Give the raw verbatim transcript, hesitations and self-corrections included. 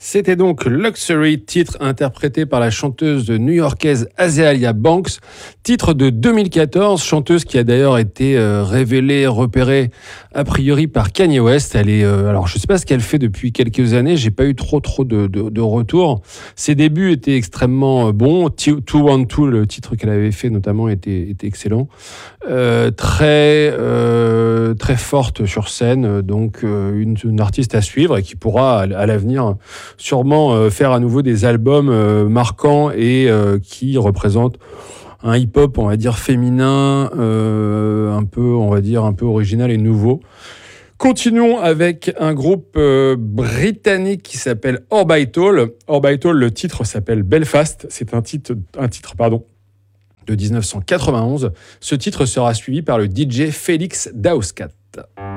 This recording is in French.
C'était donc Luxury, titre interprété par la chanteuse new-yorkaise Azealia Banks, titre de deux mille quatorze, chanteuse qui a d'ailleurs été euh, révélée, repérée a priori par Kanye West. Elle est, euh, alors je sais pas ce qu'elle fait depuis quelques années, j'ai pas eu trop trop de, de, de retours. Ses débuts étaient extrêmement euh, bons. deux cent douze, le titre qu'elle avait fait notamment, était, était excellent. Euh, très euh, très forte sur scène, donc euh, une, une artiste à suivre et qui pourra à, à l'avenir sûrement euh, faire à nouveau des albums euh, marquants et euh, qui représentent un hip-hop, on va dire féminin, euh, un peu, on va dire un peu original et nouveau. Continuons avec un groupe euh, britannique qui s'appelle Orbital. Orbital, le titre s'appelle Belfast. C'est un titre, un titre, pardon, de dix-neuf cent quatre-vingt-onze. Ce titre sera suivi par le D J Félix Dauskat.